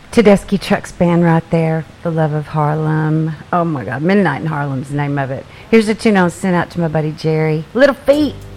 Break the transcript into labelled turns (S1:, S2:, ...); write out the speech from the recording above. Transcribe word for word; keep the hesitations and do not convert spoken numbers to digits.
S1: Tedeschi Trucks Band right there. The Love of Harlem. Oh my God. Midnight in Harlem's the name of it. Here's a tune I was sent out to my buddy Jerry. Little Feet.